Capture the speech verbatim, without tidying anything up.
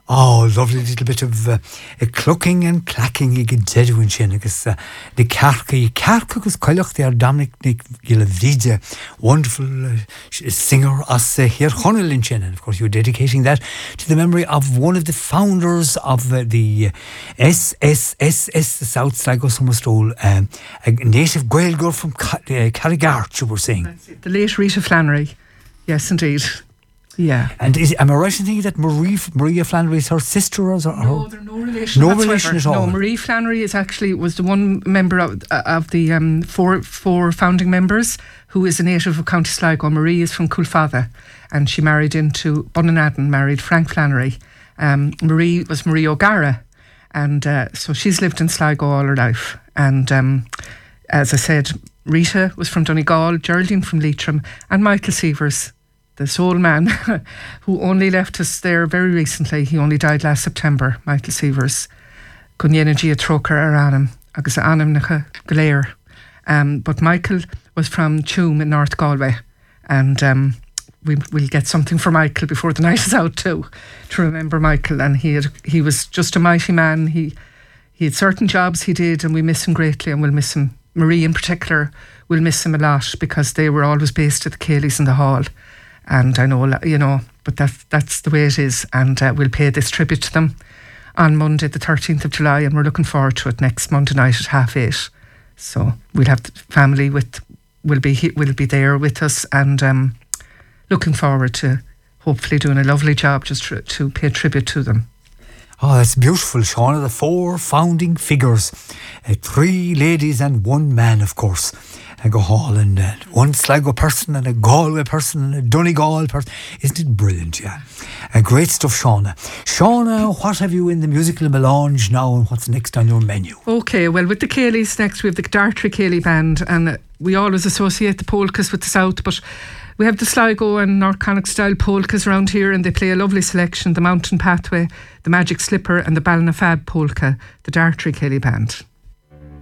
Oh, lovely little bit of uh, a clucking and clacking you get Jedwin Shin because uh, the Karka, Karka was Koilach, they are Dominic Nick Gilavija, wonderful uh, singer as uh, here Honolin Shin, and of course you're dedicating that to the memory of one of the founders of uh, the uh, S S S S, the South Sligo Summer Stroll, um, a native Gael girl from Ca- uh, Carrigart, you were saying. That's it. The late Rita Flannery, yes indeed. Yeah. And is, am I right in thinking that Marie, Maria Flannery is her sister? Or her, no, they're no relation No whatsoever. relation at all? No, Marie Flannery is actually, was the one member of, uh, of the um, four, four founding members who is a native of County Sligo. Marie is from Coolfather and she married into Bunnanadden, married Frank Flannery. Um, Marie was Marie O'Gara and uh, so she's lived in Sligo all her life. And um, as I said, Rita was from Donegal, Geraldine from Leitrim and Michael Sievers, the soul man who only left us there very recently. He only died last September, Michael Sievers. Gunyenaji a troker ar anam, agus anam nacha glair. Um, but Michael was from Tuam in North Galway. And um, we, we'll get something for Michael before the night is out too, to remember Michael. And he had, he was just a mighty man. He, he had certain jobs he did and we miss him greatly and we'll miss him. Marie in particular, we'll miss him a lot because they were always based at the Cayleys in the Hall. And I know, you know, but that, that's the way it is. And uh, we'll pay this tribute to them on Monday, the thirteenth of July. And we're looking forward to it next Monday night at half eight. So we'll have the family with, will be will be there with us. And um, looking forward to hopefully doing a lovely job just to, to pay tribute to them. Oh, that's beautiful, Shauna. The four founding figures. Uh, three ladies and one man, of course. A go hall and uh, one Sligo person and a Galway person and a Donegal person. Isn't it brilliant, yeah? Uh, great stuff, Shauna. Shauna, what have you in the musical melange now and what's next on your menu? Okay, well, with the Cayleys next, we have the Dartry Cayley Band, and uh, we always associate the polkas with the South, but we have the Sligo and North Connacht style polkas around here, and they play a lovely selection: the Mountain Pathway, the Magic Slipper and the Ballina Fab polka, the Dartry Cayley Band.